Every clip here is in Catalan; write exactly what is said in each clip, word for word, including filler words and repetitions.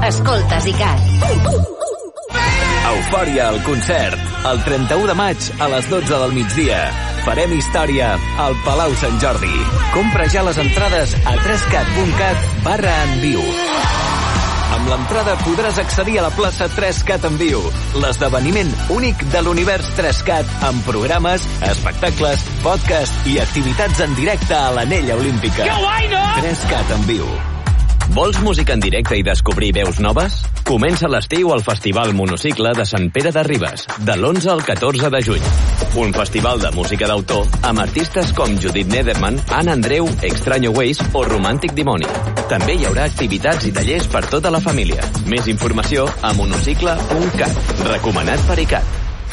Escoltes ICAT. Eufòria al concert. El trenta-u de maig a les dotze del migdia. Farem història al Palau Sant Jordi. Compra ja les entrades a trescat punt cat barra en viu. Amb l'entrada podràs accedir a la plaça trescat en viu, l'esdeveniment únic de l'univers trescat amb programes, espectacles, podcast i activitats en directe a l'Anella Olímpica. Que guai, no? trescat en viu. Vols música en directe i descobrir veus noves? Comença l'estiu al Festival Monocicle de Sant Pere de Ribes, de l'onze al catorze de juny. Un festival de música d'autor amb artistes com Judith Nederman, Anna Andreu, Extraño Ways o Romàntic Dimoni. També hi haurà activitats i tallers per tota la família. Més informació a monocicle punt cat. Recomanat per ICAT.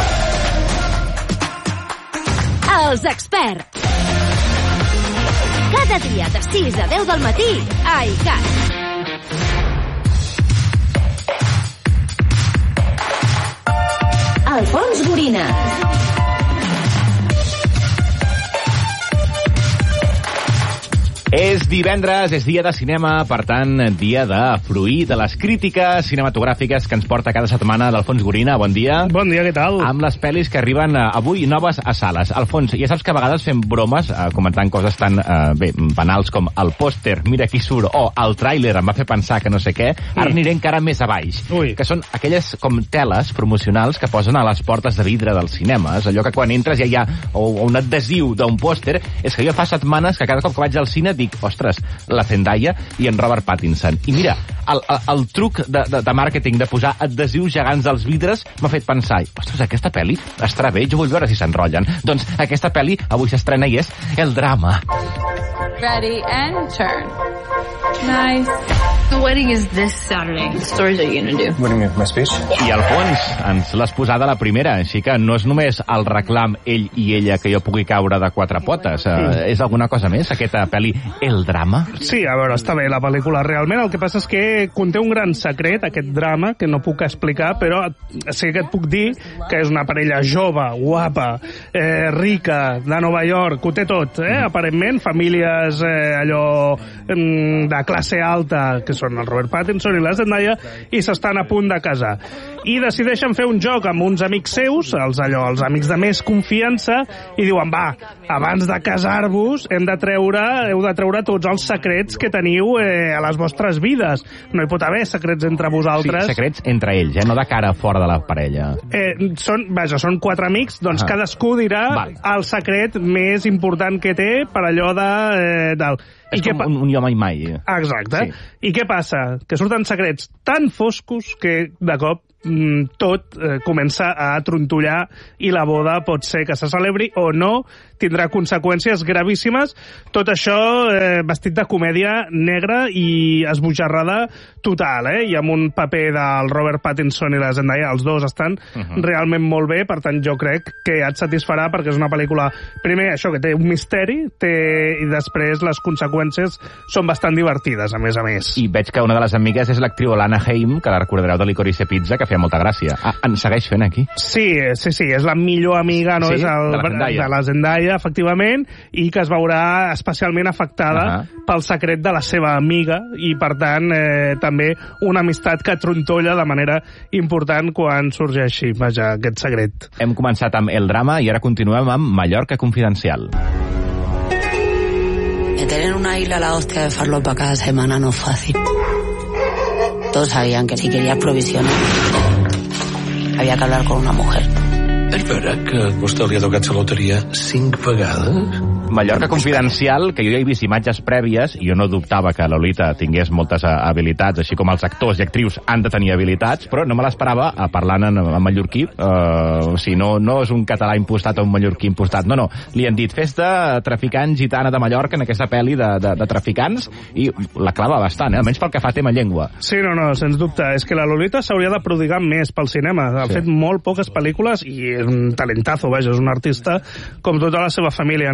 Els experts. Cada dia de sis a deu del matí a ICAT. Alfons Gorina. És divendres, és dia de cinema, per tant, dia de fruir de les crítiques cinematogràfiques que ens porta cada setmana l'Alfons Gorina. Bon dia. Bon dia, què tal? Amb les pel·lis que arriben uh, avui noves a sales. Alfons, ja saps que a vegades fem bromes uh, comentant coses tan uh, bé, banals com el pòster, mira qui surt, o el tràiler em va fer pensar que no sé què. Ara mm. aniré encara més a baix. Ui. Que són aquelles com teles promocionals que posen a les portes de vidre dels cinemes. Allò que quan entres ja hi ha o, o un adhesiu d'un pòster. És que jo fa setmanes que cada cop que vaig al cine dic, ostres, la Zendaya i en Robert Pattinson. I mira, el, el, el truc de, de, de màrqueting de posar adhesius gegants als vidres m'ha fet pensar, ostres, aquesta pel·li estarà bé, jo vull veure si s'enrotllen. Doncs aquesta pel·li avui s'estrena i és El drama. Ready and turn. Nice. The wedding is this Saturday. What stories are you going to do? What do you mean, my speech? I Alfons, ens l'has posada a la primera, així que no és només el reclam ell i ella que jo pugui caure de quatre potes. Uh, és alguna cosa més, aquesta pel·li El drama? Sí, a veure, està bé la pel·lícula realment. El que passa és que conté un gran secret, aquest drama, que no puc explicar, però sí que et puc dir que és una parella jove, guapa, eh, rica, de Nova York, ho té tot, eh? Aparentment, famílies eh, allò mm, de classe alta, que són el Robert Pattinson i la Zendaya, i s'estan a punt de casar. I decideixen fer un joc amb uns amics seus, els, allò, els amics de més confiança, i diuen, va, abans de casar-vos hem de treure, heu de treure tots els secrets que teniu eh, a les vostres vides. No hi pot haver secrets entre vosaltres. Sí, secrets entre ells, eh? No de cara fora de la parella. Eh, són, vaja, són quatre amics, doncs ah. cadascú dirà Val. el secret més important que té per allò de... Eh, del... És I com pa... un, un jo mai mai. Exacte. Sí. I què passa? Que surten secrets tan foscos que de cop mm, tot eh, comença a trontollar i la boda pot ser que se celebri o no, tindrà conseqüències gravíssimes. Tot això eh, vestit de comèdia negra i esbojarrada total, eh? I amb un paper del Robert Pattinson i la Zendaya, els dos estan uh -huh. realment molt bé, per tant jo crec que et satisfarà perquè és una pel·lícula, primer això, que té un misteri, té, i després les conseqüències són bastant divertides, a més a més. I veig que una de les amigues és l'actriu Lana Haim, que la recordareu de Licorice Pizza, que feia molta gràcia. Ah, en segueix fent aquí? Sí, sí, sí, és la millor amiga, no? Sí, és el, de la Zendaya. de la Zendaya, efectivament, i que es veurà especialment afectada uh -huh. pel secret de la seva amiga, i per tant, eh, també una amistat que trontolla de manera important quan sorgeixi, vaja, aquest secret. Hem començat amb El drama i ara continuem amb Mallorca Confidencial. Meter en una isla la hostia de farlopa cada semana no es fácil. Todos sabían que si querías provisiones había que hablar con una mujer. És vera que a vostè li ha tocat la loteria cinc vegades? Mallorca Confidencial, que jo ja he vist imatges prèvies, i jo no dubtava que Lolita tingués moltes habilitats, així com els actors i actrius han de tenir habilitats, però no me l'esperava parlant en, en mallorquí. Uh, o sigui, no, no és un català impostat o un mallorquí impostat, no, no. Li han dit festa traficant gitana de Mallorca en aquesta pel·li de, de, de traficants, i la clava bastant, eh? Almenys pel que fa a tema llengua. Sí, no, no, sens dubte. És que la Lolita s'hauria de prodigar més pel cinema. Ha sí. fet molt poques pel·lícules i és un talentazo, vaja, és un artista com tota la seva família, no?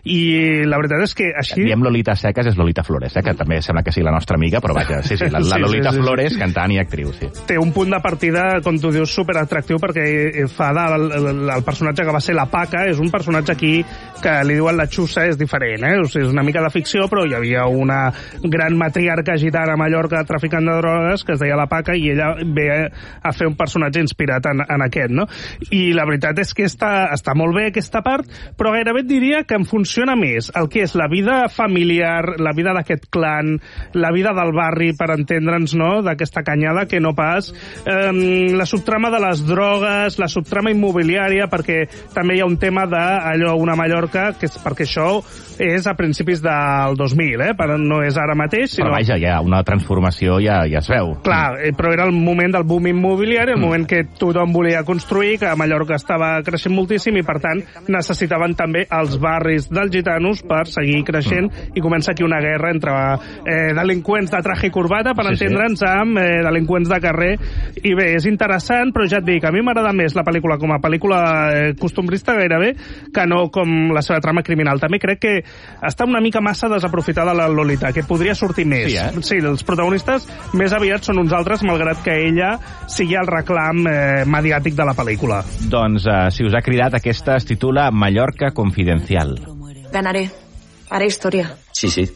I la veritat és que així... Diem Lolita Secas, és Lolita Flores, eh? Que també sembla que sigui la nostra amiga, però vaja, sí, sí, la, la Lolita sí, sí, sí, Flores, sí. Cantant i actriu, sí. Té un punt de partida, com tu dius, superatractiu, perquè fa de, el, el, el personatge que va ser la Paca, és un personatge aquí que li diuen la Xussa, és diferent, eh? O sigui, és una mica de ficció, però hi havia una gran matriarca gitana a Mallorca traficant de drogues que es deia la Paca i ella ve a fer un personatge inspirat en, en aquest, no? I la veritat és que està, està molt bé aquesta part, però gairebé et diria que em funciona més el que és la vida familiar, la vida d'aquest clan, la vida del barri, per entendre'ns, no?, d'aquesta canyada, que no pas eh, la subtrama de les drogues, la subtrama immobiliària, perquè també hi ha un tema d'allò, una Mallorca, que és, perquè això és a principis del dos mil, eh? Però no és ara mateix, sinó... Però vaja, hi ha una transformació, ja, ja es veu. Clar, però era el moment del boom immobiliari, el mm. moment que tothom volia construir, que Mallorca estava creixent moltíssim i, per tant, necessitaven també els barris dels gitanos per seguir creixent mm. i comença aquí una guerra entre eh, delinqüents de traje i corbata, per sí, entendre'ns, sí. amb eh, delinqüents de carrer. I bé, és interessant, però ja et dic, a mi m'agrada més la pel·lícula com a pel·lícula eh, costumbrista gairebé que no com la seva trama criminal. També crec que està una mica massa desaprofitada la Lolita, que podria sortir més. Sí, eh? Sí, els protagonistes més aviat són uns altres, malgrat que ella sigui el reclam eh, mediàtic de la pel·lícula. Doncs, uh, si us ha cridat, aquesta es titula Mallorca Confidencial. Ganaré. Haré historia. Sí, sí.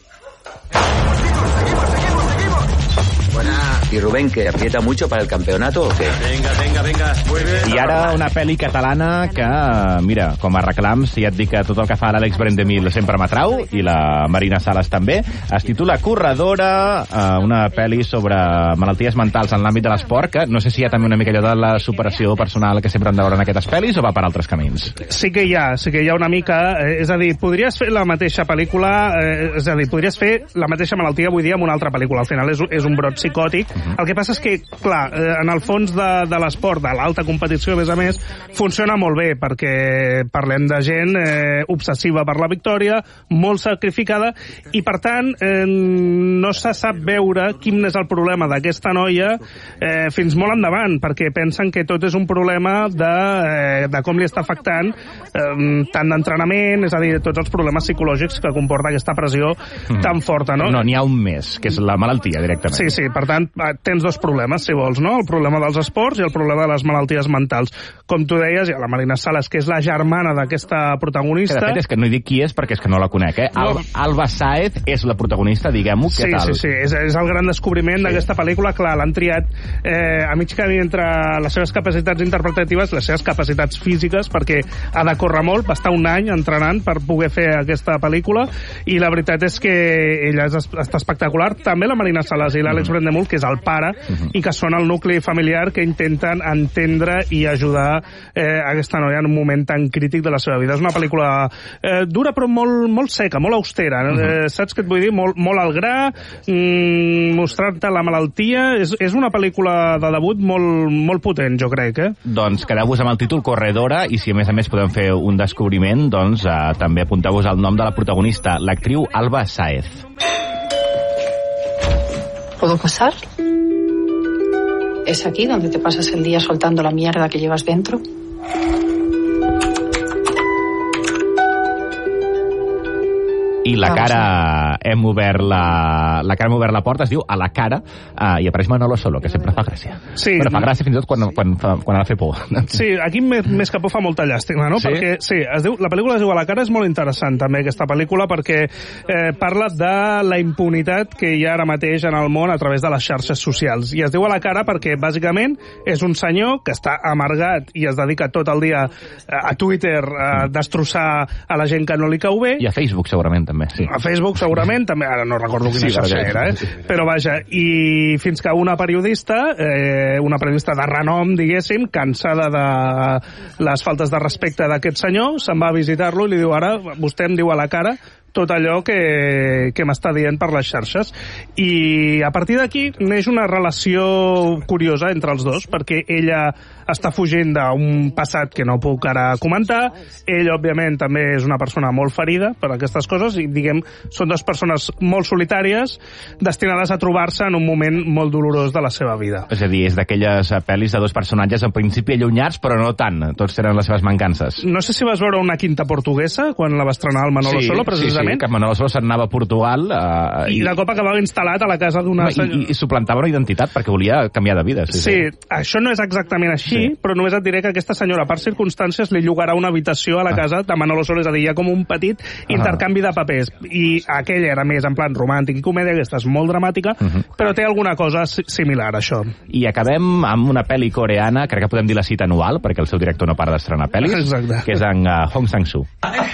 ¿Y Rubén, que aprieta mucho para el campeonato o qué? Venga, venga, venga. Muy bien. I ara una pel·li catalana que, mira, com a reclams, ja et dic que tot el que fa l'Àlex Brendemil sempre m'atrau, i la Marina Sales també. Es titula Corredora, una pel·li sobre malalties mentals en l'àmbit de l'esport, que no sé si hi ha també una mica allò de la superació personal que sempre han de veure en aquestes pel·lis, o va per altres camins? Sí que hi ha, sí que hi ha una mica. Eh, és a dir, podries fer la mateixa pel·lícula, eh, és a dir, podries fer la mateixa malaltia, vull dir, amb una altra pel·lícula. Al final és, és un brot psicòtic. Uh-huh. El que passa és que, clar, en el fons de, de l'esport, de l'alta competició, a més a més, funciona molt bé, perquè parlem de gent eh, obsessiva per la victòria, molt sacrificada, i per tant eh, no se sap veure quin és el problema d'aquesta noia eh, fins molt endavant, perquè pensen que tot és un problema de, eh, de com li està afectant eh, tant d'entrenament, és a dir, tots els problemes psicològics que comporta aquesta pressió mm. tan forta, no? No, n'hi ha un més, que és la malaltia, directament. Sí, sí, per tant, tens dos problemes, si vols, no? El problema dels esports i el problema de les malalties mentals. Com tu deies, hi ha la Marina Sales, que és la germana d'aquesta protagonista. Que de fet és que no hi dic qui és perquè és que no la conec, eh? No. Al Alba Sáez és la protagonista, diguem-ho, què sí, tal? Sí, sí, és, és el gran descobriment sí. d'aquesta pel·lícula. Clar, l'han triat eh, a mig camí entre les seves capacitats interpretatives, les seves capacitats físiques, perquè ha de córrer molt, va estar un any entrenant per poder fer aquesta pel·lícula, i la veritat és que ella és, està espectacular. També la Marina Sales i l'Àlex mm. Brendemul, que és el pare, uh-huh. i que són el nucli familiar que intenten entendre i ajudar eh, aquesta noia en un moment tan crític de la seva vida. És una pel·lícula eh, dura però molt, molt seca, molt austera. Uh-huh. Eh, saps què et vull dir? Molt, molt al gra, mm, mostrar-te la malaltia. És, és una pel·lícula de debut molt, molt potent, jo crec. Eh? Doncs quedeu-vos amb el títol Corredora, i si a més a més podem fer un descobriment, doncs eh, també apunteu-vos al nom de la protagonista, l'actriu Alba Sáez. ¿Puedo pasar? ¿Es aquí donde te pasas el día soltando la mierda que llevas dentro? I la cara, hem obert la, la cara hem obert la porta, es diu A la cara, uh, i apareix Manolo Solo, que sempre fa gràcia. Sí. Però fa gràcia fins i tot quan, quan, fa, quan ha de fer por. Sí, aquí més, més que por fa molta llàstima, no? Sí? Perquè, sí, es diu, la pel·lícula es diu A la cara, és molt interessant també aquesta pel·lícula, perquè eh, parla de la impunitat que hi ha ara mateix en el món a través de les xarxes socials. I es diu A la cara perquè, bàsicament, és un senyor que està amargat i es dedica tot el dia a Twitter a destrossar a la gent que no li cau bé. I a Facebook, segurament, també. Sí. A Facebook segurament, també, ara no recordo quina sí, xarxa era, eh? Però vaja, i fins que una periodista, eh, una periodista de renom, diguéssim, cansada de les faltes de respecte d'aquest senyor, se'n va a visitar-lo i li diu, ara vostè em diu a la cara tot allò que, que m'està dient per les xarxes. I a partir d'aquí neix una relació curiosa entre els dos, perquè ella està fugint d'un passat que no puc ara comentar, ell, òbviament, també és una persona molt ferida per aquestes coses, i, diguem, són dues persones molt solitàries, destinades a trobar-se en un moment molt dolorós de la seva vida. És a dir, és d'aquelles pel·lis de dos personatges en principi allunyats, però no tant, tots tenen les seves mancances. No sé si vas veure Una quinta portuguesa, quan la va estrenar el Manolo sí, Solo, precisament. Sí, sí, que Manolo Solo se'n anava a Portugal. Eh, I, I de cop acabava instal·lat a la casa d'una... I, i, i suplantava una identitat, perquè volia canviar de vida. Sí, sí, sí, això no és exactament així, sí. Però només et diré que aquesta senyora, per circumstàncies, li llogarà una habitació a la casa de Manolo Solo, és a dir, hi ha com un petit intercanvi de papers. I aquella era més en plan romàntic i comèdia, aquesta és molt dramàtica, uh -huh. però té alguna cosa similar, això. I acabem amb una pel·li coreana, crec que podem dir la cita anual, perquè el seu director no para d'estrenar pel·lis, exacte. Que és en uh, Hong Sang-soo.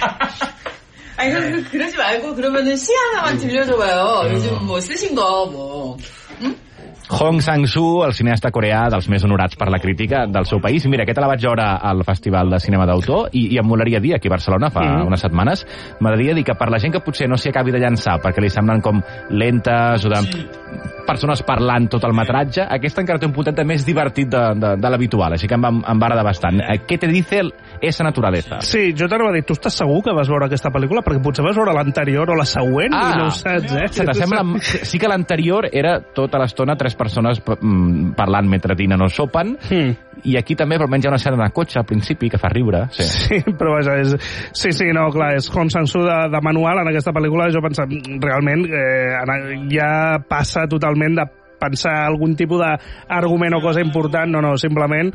아니, 그, 그러지 말고 그러면은 시 하나만 들려줘봐요. 요즘 뭐 쓰신 거 뭐. 응? Hong Sang-soo, el cineasta coreà dels més honorats per la crítica del seu país. Mira, aquesta la vaig veure al Festival de Cinema d'Autor i, i em molaria dir aquí a Barcelona fa mm. unes setmanes. M'agradaria dir que per la gent que potser no s'hi acabi de llançar perquè li semblen com lentes o de persones parlant tot el metratge, aquesta encara té un puntet de més divertit de, de, de l'habitual, així que em va, em va agradar bastant. Què te dice esa naturaleza? Sí, jo t'anava a dir, tu estàs segur que vas veure aquesta pel·lícula? Perquè potser vas veure l'anterior o la següent ah, i no ho saps, eh? Se t'assembla... Sí que l'anterior era tota l'estona tres persones parlant mentre dinen o sopen, mm. i aquí també almenys hi ha una escena de cotxe al principi que fa riure. Sí, sí però vaja, és... Sí, sí, no, clar, és Hong Sang-soo de, de manual en aquesta pel·lícula. Jo pensava, realment, eh, ja passa totalment de pensar algun tipus d'argument o cosa important, no, no, simplement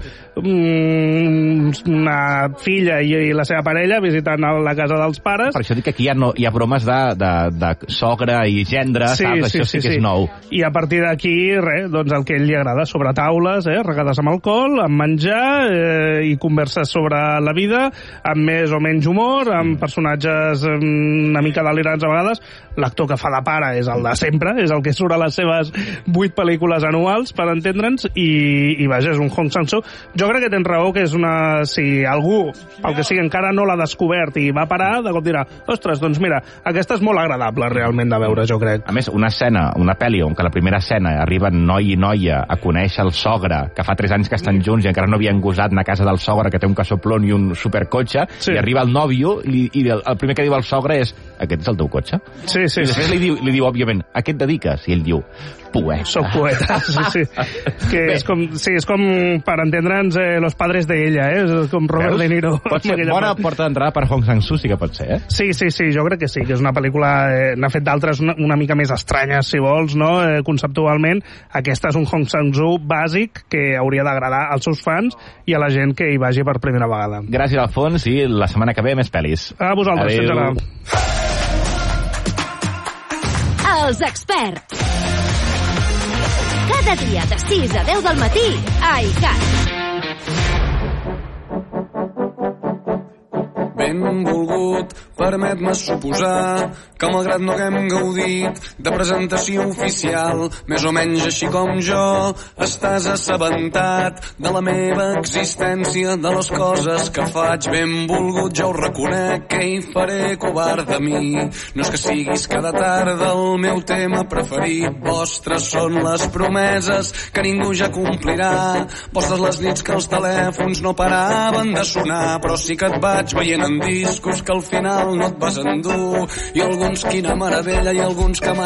mm, una filla i, i la seva parella visitant la casa dels pares. Per això dic que aquí hi ha, no, hi ha bromes de, de, de sogra i gendre, sí, saps? Sí, això sí, sí que sí. és nou. I a partir d'aquí, res, doncs el que a ell li agrada, sobre taules, eh, regades amb alcohol, amb menjar eh, i converses sobre la vida, amb més o menys humor, amb personatges una mica delirants a vegades. L'actor que fa de pare és el de sempre, és el que surt a les seves vuit pel·lícules anuals, per entendre'ns, i, i vaja, és un Hong Sang-soo. Jo crec que tens raó, que és una... Si algú, pel que sigui, encara no l'ha descobert i va parar, de cop dirà, ostres, doncs mira, aquesta és molt agradable realment de veure, jo crec. A més, una escena, una pel·li on que la primera escena arriben noi i noia a conèixer el sogre, que fa tres anys que estan junts i encara no havien gosat anar a casa del sogre, que té un casoplón i un supercotxe, sí. I arriba el nòvio i, i el, el primer que diu el sogre és, aquest és el teu cotxe? Sí, sí. I després sí. li, diu, li diu, òbviament, a què et dediques? I ell diu, poeta. Soc poeta, sí, sí. Que és com, sí, és com, per entendre'ns, eh, Los padres de ella, eh? És com Robert Veus? De Niro. Pot ser bona porta d'entrada per Hong Sang-soo, sí que pot ser, eh? Sí, sí, sí, jo crec que sí, que és una pel·lícula, eh, n'ha fet d'altres una, una mica més estranyes, si vols, no? Eh, conceptualment, aquesta és un Hong Sang-soo bàsic que hauria d'agradar als seus fans i a la gent que hi vagi per primera vegada. Gràcies, Alfons, i la setmana que ve més pel·lis. A vosaltres, adéu. Els experts. Cada dia de sis a deu del matí a iCat. Benvolgut, permet-me suposar que malgrat no haguem gaudit de presentació oficial, més o menys així com jo, estàs assabentat de la meva existència, de les coses que faig. Benvolgut, ja ho reconec, que hi faré covard de mi. No és que siguis cada tarda el meu tema preferit, vostres són les promeses que ningú ja complirà, vostres les nits que els telèfons no paraven de sonar, però sí que et vaig veient en discos que al final no et vas endur, i alguns quina meravella i alguns que mai